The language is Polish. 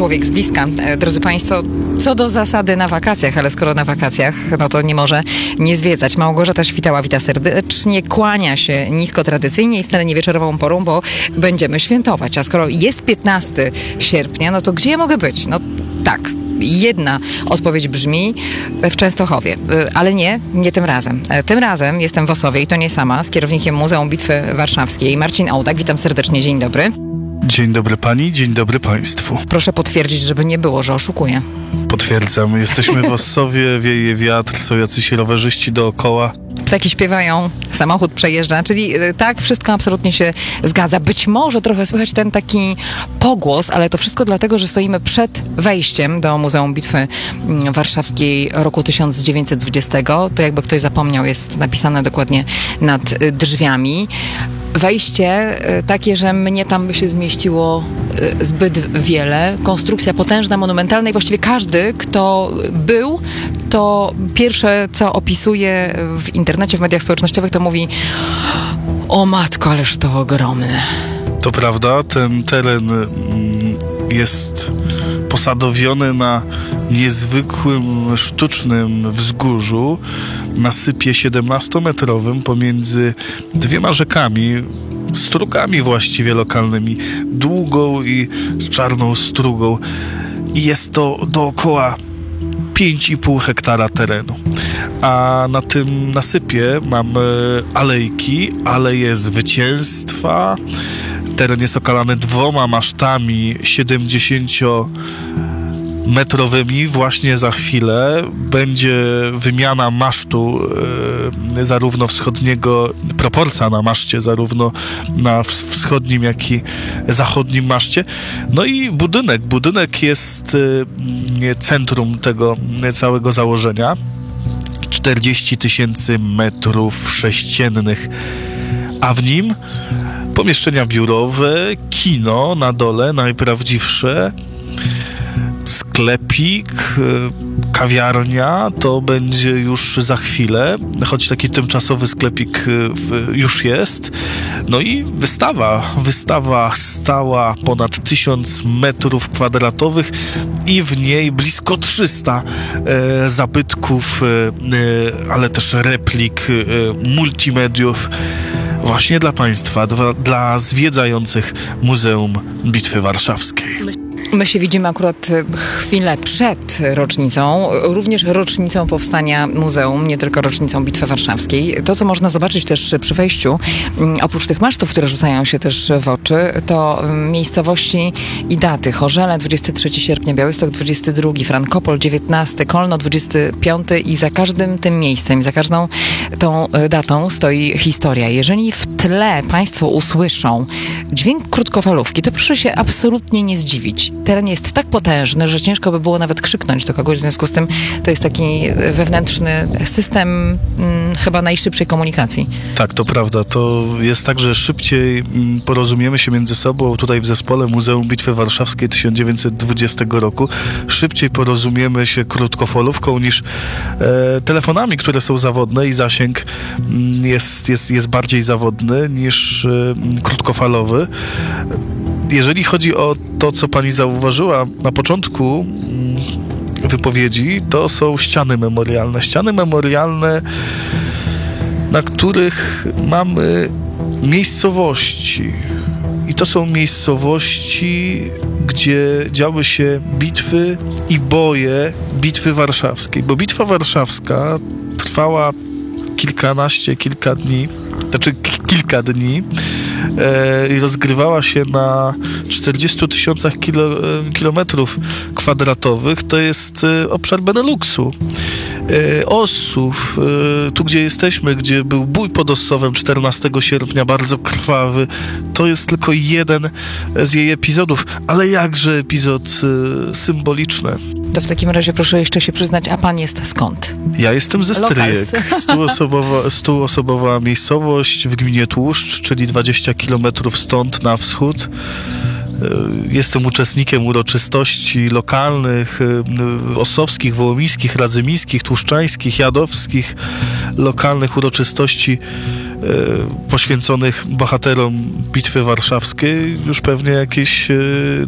człowiek z bliska. Drodzy Państwo, co do zasady na wakacjach, ale skoro na wakacjach, no to nie może nie zwiedzać. Małgorzata Świtała wita serdecznie, kłania się nisko tradycyjnie i wcale nie wieczorową porą, bo będziemy świętować. A skoro jest 15 sierpnia, no to gdzie ja mogę być? No tak. Jedna odpowiedź brzmi w Częstochowie, ale nie tym razem. Tym razem jestem w Osowie i to nie sama, z kierownikiem Muzeum Bitwy Warszawskiej. Marcin Ołdak, witam serdecznie, dzień dobry. Dzień dobry pani, dzień dobry państwu. Proszę potwierdzić, żeby nie było, że oszukuję. Potwierdzam, jesteśmy w Ossowie, wieje wiatr, są jacyś rowerzyści dookoła. Ptaki śpiewają, samochód przejeżdża, czyli tak, wszystko absolutnie się zgadza. Być może trochę słychać ten taki pogłos, ale to wszystko dlatego, że stoimy przed wejściem do Muzeum Bitwy Warszawskiej roku 1920. To jakby ktoś zapomniał, jest napisane dokładnie nad drzwiami. Wejście takie, że mnie tam by się zmieściło zbyt wiele. Konstrukcja potężna, monumentalna i właściwie każdy, kto był, to pierwsze, co opisuje w internecie, w mediach społecznościowych, to mówi: o matko, ależ to ogromne. To prawda, ten teren jest posadowiony na niezwykłym, sztucznym wzgórzu, nasypie 17-metrowym pomiędzy dwiema rzekami, strugami właściwie lokalnymi, Długą i Czarną Strugą. I jest to dookoła 5,5 hektara terenu. A na tym nasypie mamy alejki, aleje zwycięstwa. Teren jest okalany 2 masztami 70-metrowymi. Właśnie za chwilę będzie wymiana masztu zarówno wschodniego, proporcja na maszcie, zarówno na wschodnim, jak i zachodnim maszcie. No i budynek jest centrum tego całego założenia. 40 000 metrów sześciennych, a w nim pomieszczenia biurowe, kino na dole, najprawdziwsze, sklepik, kawiarnia, to będzie już za chwilę, choć taki tymczasowy sklepik już jest. No i wystawa stała ponad 1000 metrów kwadratowych i w niej blisko 300 zabytków, ale też replik, multimediów, właśnie dla państwa, dla zwiedzających Muzeum Bitwy Warszawskiej. My się widzimy akurat chwilę przed rocznicą, również rocznicą powstania muzeum, nie tylko rocznicą Bitwy Warszawskiej. To, co można zobaczyć też przy wejściu, oprócz tych masztów, które rzucają się też w oczy, to miejscowości i daty. Chorzele 23 sierpnia, Białystok 22, Frankopol 19, Kolno 25 i za każdym tym miejscem, i za każdą tą datą stoi historia. Jeżeli w tle państwo usłyszą dźwięk krótkofalówki, to proszę się absolutnie nie zdziwić. Teren jest tak potężny, że ciężko by było nawet krzyknąć do kogoś, w związku z tym to jest taki wewnętrzny system chyba najszybszej komunikacji. Tak, to prawda. To jest tak, że szybciej porozumiemy się między sobą tutaj w zespole Muzeum Bitwy Warszawskiej 1920 roku. Szybciej porozumiemy się krótkofalówką niż telefonami, które są zawodne i zasięg jest bardziej zawodny niż krótkofalowy. Jeżeli chodzi o to, co pani zauważyła na początku wypowiedzi, to są ściany memorialne. Ściany memorialne, na których mamy miejscowości. I to są miejscowości, gdzie działy się bitwy i boje Bitwy Warszawskiej. Bo Bitwa Warszawska trwała kilka dni i rozgrywała się na 40 000 kilometrów kwadratowych. To jest obszar Beneluxu. Ossów, tu gdzie jesteśmy, gdzie był bój pod Ossowem 14 sierpnia, bardzo krwawy, to jest tylko jeden z jej epizodów, ale jakże epizod symboliczny. To w takim razie proszę jeszcze się przyznać, a pan jest skąd? Ja jestem ze Stryjek. 100-osobowa miejscowość w gminie Tłuszcz, czyli 20 kilometrów stąd na wschód. Jestem uczestnikiem uroczystości lokalnych, ossowskich, wołomińskich, radzymińskich, tłuszczańskich, jadowskich, lokalnych uroczystości poświęconych bohaterom Bitwy Warszawskiej. Już pewnie jakieś